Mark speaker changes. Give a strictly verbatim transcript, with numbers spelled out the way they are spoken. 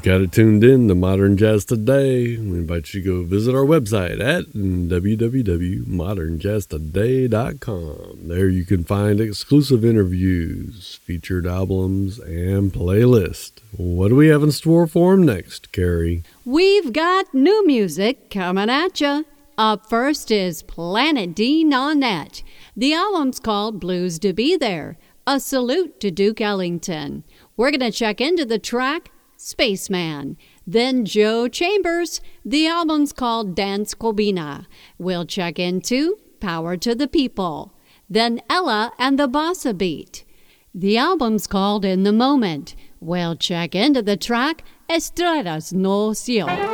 Speaker 1: got it tuned in to Modern Jazz Today. We invite you to go visit our website at w w w dot modern jazz today dot com. There you can find exclusive interviews, featured albums, and playlists. What do we have in store for them next, Carrie?
Speaker 2: We've got new music coming at you. Up first is Planet D Nonette. The album's called Blues to Be There, a salute to Duke Ellington. We're going to check into the track Spaceman. Then Joe Chambers. The album's called Dance Cobina. We'll check into Power to the People. Then Ella and the Bossa Beat. The album's called In the Moment. We'll check into the track Estrellas no Cielo.